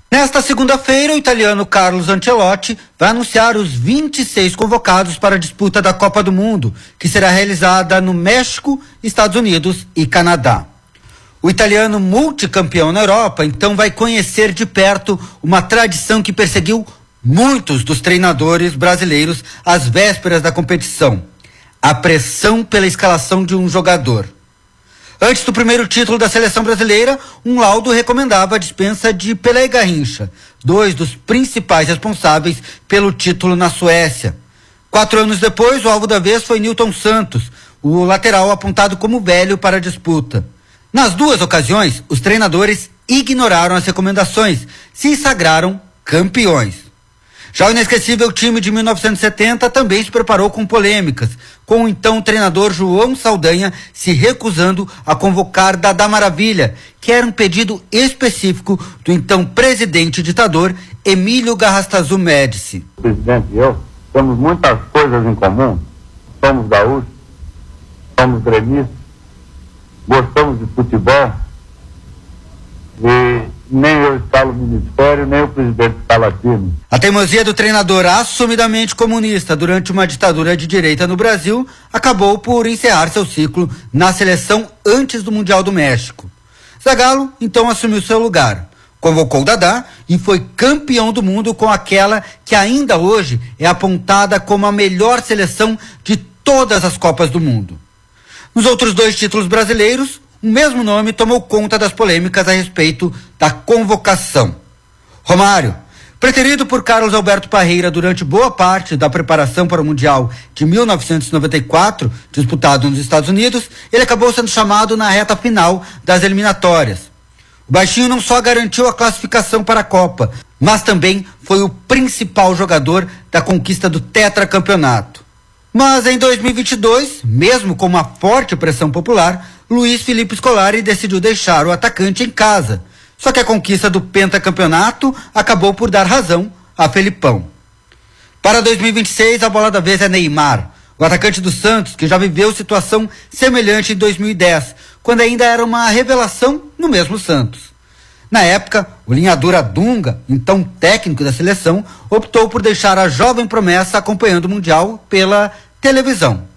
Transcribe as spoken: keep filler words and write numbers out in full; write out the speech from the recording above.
Nesta segunda-feira, o italiano Carlos Ancelotti vai anunciar os vinte e seis convocados para a disputa da Copa do Mundo, que será realizada no México, Estados Unidos e Canadá. O italiano multicampeão na Europa, então, vai conhecer de perto uma tradição que perseguiu muitos dos treinadores brasileiros às vésperas da competição: a pressão pela escalação de um jogador. Antes do primeiro título da seleção brasileira, um laudo recomendava a dispensa de Pelé e Garrincha, dois dos principais responsáveis pelo título na Suécia. Quatro anos depois, o alvo da vez foi Nilton Santos, o lateral apontado como velho para a disputa. Nas duas ocasiões, os treinadores ignoraram as recomendações, se sagraram campeões. Já o inesquecível time de mil novecentos e setenta também se preparou com polêmicas, com o então treinador João Saldanha se recusando a convocar Dadá Maravilha, que era um pedido específico do então presidente ditador Emílio Garrastazu Médici. O presidente e eu temos muitas coisas em comum. Somos gaúchos, somos gremistas, gostamos de futebol e nem eu escalo o ministério, nem o presidente escala time. A teimosia do treinador assumidamente comunista durante uma ditadura de direita no Brasil acabou por encerrar seu ciclo na seleção antes do Mundial do México. Zagallo então assumiu seu lugar, convocou Dadá e foi campeão do mundo com aquela que ainda hoje é apontada como a melhor seleção de todas as Copas do Mundo. Nos outros dois títulos brasileiros, o mesmo nome tomou conta das polêmicas a respeito da convocação. Romário, preterido por Carlos Alberto Parreira durante boa parte da preparação para o Mundial de mil novecentos e noventa e quatro, disputado nos Estados Unidos, ele acabou sendo chamado na reta final das eliminatórias. O baixinho não só garantiu a classificação para a Copa, mas também foi o principal jogador da conquista do tetracampeonato. Mas em dois mil e vinte e dois, mesmo com uma forte pressão popular, Luiz Felipe Scolari decidiu deixar o atacante em casa. Só que a conquista do pentacampeonato acabou por dar razão a Felipão. Para dois mil e vinte e seis, a bola da vez é Neymar, o atacante do Santos, que já viveu situação semelhante em dois mil e dez, quando ainda era uma revelação no mesmo Santos. Na época, o linhador Dunga, então técnico da seleção, optou por deixar a jovem promessa acompanhando o Mundial pela televisão.